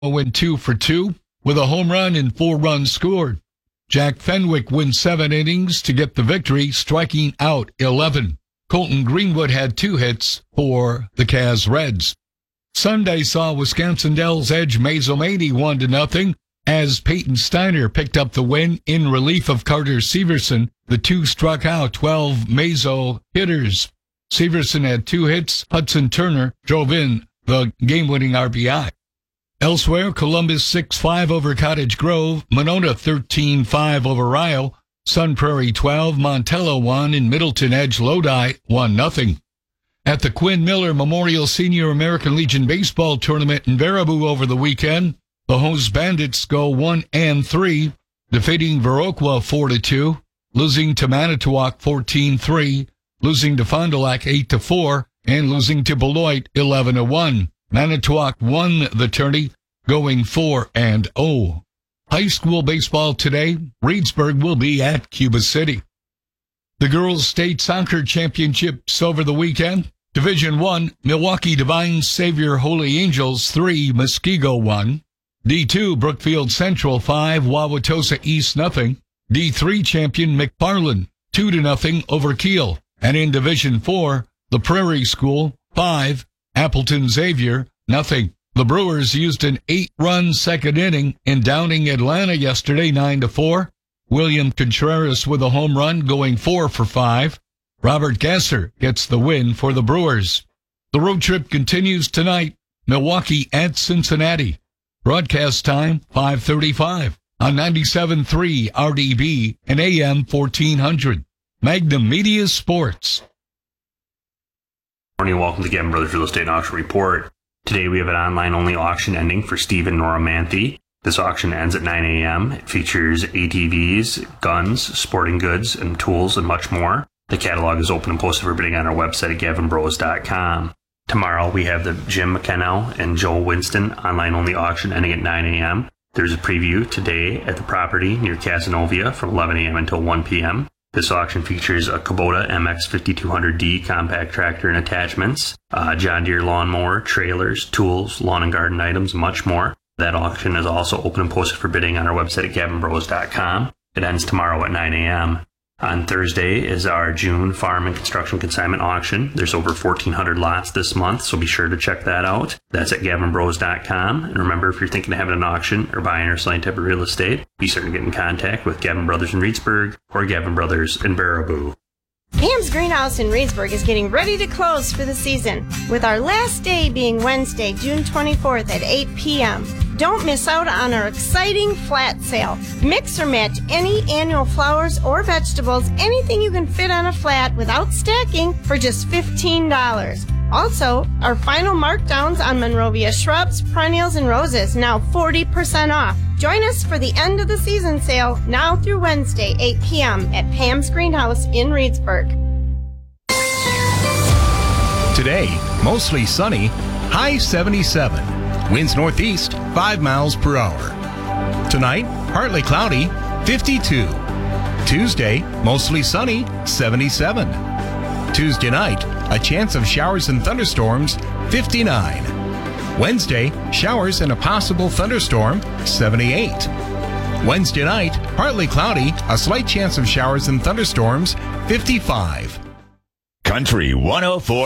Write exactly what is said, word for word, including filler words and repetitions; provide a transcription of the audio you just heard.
went two for two with a home run and four runs scored. Jack Fenwick went seven innings to get the victory, striking out eleven. Colton Greenwood had two hits for the Caz Reds. Sunday saw Wisconsin Dells edge Mazomanie one to nothing as Peyton Steiner picked up the win in relief of Carter Severson. The two struck out twelve Mazo hitters. Severson had two hits. Hudson Turner drove in the game-winning R B I. Elsewhere, Columbus six five over Cottage Grove, Monona thirteen five over Ryle, Sun Prairie twelve, Montello one, and Middleton edge Lodi one nothing. At the Quinn Miller Memorial Senior American Legion Baseball Tournament in Baraboo over the weekend, the Hose Bandits go one and three, defeating Viroqua four to two, losing to Manitowoc fourteen three, losing to Fond du Lac eight to four, and losing to Beloit eleven to one. Manitowoc won the tourney, going four and oh. High school baseball today, Reedsburg will be at Cuba City. The Girls State Soccer Championships over the weekend. Division one, Milwaukee Divine Savior Holy Angels three, Muskego one. D two, Brookfield Central five, Wauwatosa East nothing. D three champion McFarland two to nothing over Kiel. And in Division four, the Prairie School five, Appleton Xavier nothing. The Brewers used an eight-run second inning in downing Atlanta yesterday nine to four. William Contreras with a home run going four for five. Robert Gasser gets the win for the Brewers. The road trip continues tonight. Milwaukee at Cincinnati. Broadcast time five thirty-five on ninety-seven point three R D B and A M fourteen hundred. Magnum Media Sports. Morning, welcome to Gavin Brothers Real Estate and Auction Report. Today we have an online-only auction ending for Steve and Nora Manthe. This auction ends at nine a.m. It features A T Vs, guns, sporting goods, and tools, and much more. The catalog is open and posted for bidding on our website at gavin bros dot com. Tomorrow we have the Jim McKenna and Joel Winston online-only auction ending at nine a.m. There's a preview today at the property near Casanova from eleven a.m. until one p.m. This auction features a Kubota M X fifty-two hundred D compact tractor and attachments, uh, John Deere lawnmower, trailers, tools, lawn and garden items, much more. That auction is also open and posted for bidding on our website at gavin bros dot com. It ends tomorrow at nine a.m. On Thursday is our June farm and construction consignment auction. There's over fourteen hundred lots this month, so be sure to check that out. That's at gavin bros dot com. And remember, if you're thinking of having an auction or buying or selling type of real estate, be certain to get in contact with Gavin Brothers in Reedsburg or Gavin Brothers in Baraboo. Pam's Greenhouse in Reedsburg is getting ready to close for the season, with our last day being Wednesday, June twenty-fourth at eight p.m. Don't miss out on our exciting flat sale. Mix or match any annual flowers or vegetables, anything you can fit on a flat without stacking for just fifteen dollars. Also, our final markdowns on Monrovia shrubs, perennials, and roses, now forty percent off. Join us for the end of the season sale now through Wednesday, eight p.m. at Pam's Greenhouse in Reedsburg. Today, mostly sunny, high seventy-seven. Winds northeast, five miles per hour. Tonight, partly cloudy, fifty-two. Tuesday, mostly sunny, seventy-seven. Tuesday night, a chance of showers and thunderstorms, fifty-nine. Wednesday, showers and a possible thunderstorm, seventy-eight. Wednesday night, partly cloudy, a slight chance of showers and thunderstorms, fifty-five. Country one oh four.